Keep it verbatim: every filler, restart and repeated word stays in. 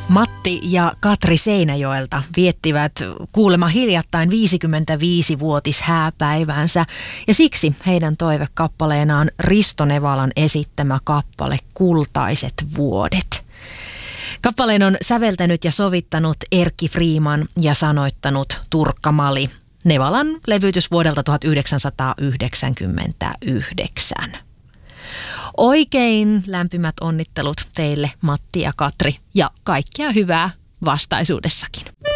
Matti ja Katri Seinäjoelta viettivät kuulemma hiljattain viisikymmentäviisivuotishääpäivänsä ja siksi heidän toivekappaleenaan on Risto Nevalan esittämä kappale Kultaiset vuodet. Kappaleen on säveltänyt ja sovittanut Erkki Freeman ja sanoittanut Turkka Mali. Nevalan levytys vuodelta tuhatyhdeksänsataayhdeksänkymmentäyhdeksän. Oikein lämpimät onnittelut teille Matti ja Katri ja kaikkea hyvää vastaisuudessakin.